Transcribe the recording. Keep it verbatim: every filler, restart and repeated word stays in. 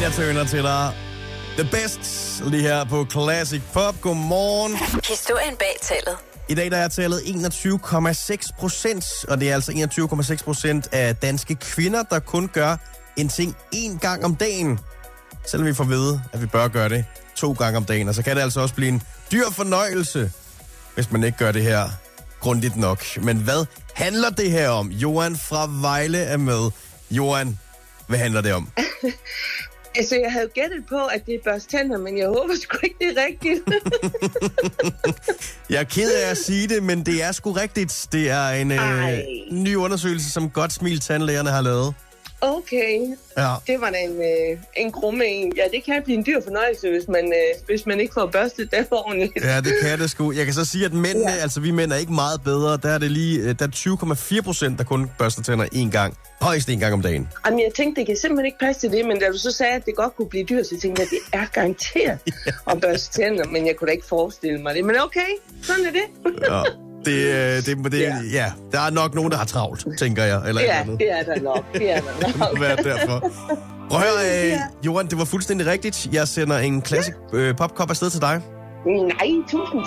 Tina Turner til dig. The best lige her på Classic Pop. Godmorgen. Historien bag tallet. I dag der er tallet enogtyve komma seks procent, og det er altså enogtyve komma seks procent af danske kvinder, der kun gør en ting én gang om dagen. Selvom vi får at vide, at vi bør gøre det to gange om dagen. Og så kan det altså også blive en dyr fornøjelse, hvis man ikke gør det her grundigt nok. Men hvad handler det her om? Johan fra Vejle er med. Johan, hvad handler det om? Altså, jeg havde gættet på, at det er børste tænder, men jeg håber sgu ikke, det er rigtigt. Jeg er ked af at sige det, men det er sgu rigtigt. Det er en øh, ny undersøgelse, som Godt Smil Tandlægerne har lavet. Okay, Ja. det var da en, øh, en grumme en. Ja, det kan blive en dyr fornøjelse, hvis man, øh, hvis man ikke får børstet det ordentligt. Ja, det kan det sgu. Jeg kan så sige, at mændene, ja. altså vi mænd er ikke meget bedre. Der er det lige, der er tyve komma fire procent, der kun børster tænder én gang. Højst én gang om dagen. Jamen, jeg tænkte, det kan simpelthen ikke passe til det, men da du så sagde, at det godt kunne blive dyrt, så tænkte jeg, at det er garanteret at børste tænder, men jeg kunne da ikke forestille mig det. Men okay, sådan er det. Ja. Det, øh, det, det, Ja. ja, der er nok nogen, der har travlt, tænker jeg. Eller Ja, andet. det er der nok. Det er der nok. Hvad er derfor? Prøv at høre, øh, Ja. Johan, det var fuldstændig rigtigt. Jeg sender en Classic øh, Pop Cup afsted til dig. Nej, tusind